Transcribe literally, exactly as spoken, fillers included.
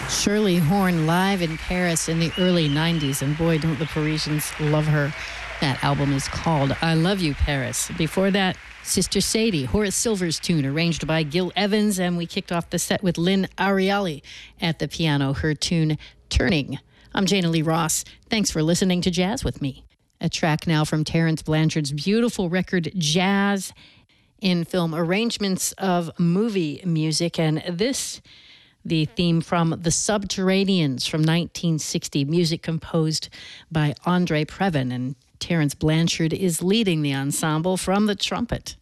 Shirley Horn live in Paris in the early nineties, and boy, don't the Parisians love her. That album is called I Love You, Paris. Before that, Sister Sadie, Horace Silver's tune, arranged by Gil Evans, and we kicked off the set with Lynn Ariali at the piano, her tune Turning. I'm Jana Lee Ross. Thanks for listening to Jazz with me. A track now from Terence Blanchard's beautiful record, Jazz in Film, arrangements of movie music, and this, the theme from The Subterraneans from nineteen sixty, music composed by Andre Previn, and Terence Blanchard is leading the ensemble from the trumpet.